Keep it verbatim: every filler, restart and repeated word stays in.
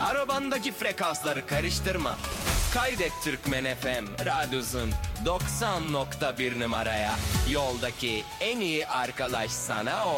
Arabandaki frekansları karıştırma. Kaydet Türkmen F M radyozun doksan nokta bir numaraya. Yoldaki en iyi arkadaş sana o.